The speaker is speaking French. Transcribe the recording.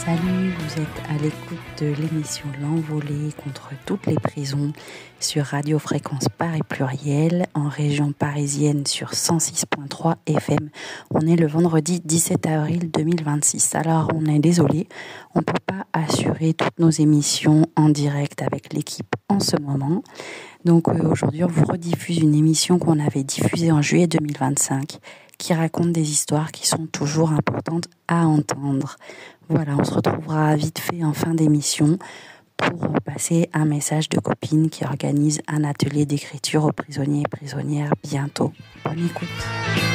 Salut, vous êtes à l'écoute de l'émission L'Envolée contre toutes les prisons sur Radio Fréquence Paris Pluriel en région parisienne sur 106.3 FM. On est le vendredi 17 avril 2026. Alors on est désolé, on ne peut pas assurer toutes nos émissions en direct avec l'équipe en ce moment. Donc aujourd'hui on vous rediffuse une émission qu'on avait diffusée en juillet 2025 qui raconte des histoires qui sont toujours importantes à entendre. Voilà, on se retrouvera vite fait en fin d'émission pour passer un message de copine qui organise un atelier d'écriture aux prisonniers et prisonnières bientôt. Bonne écoute.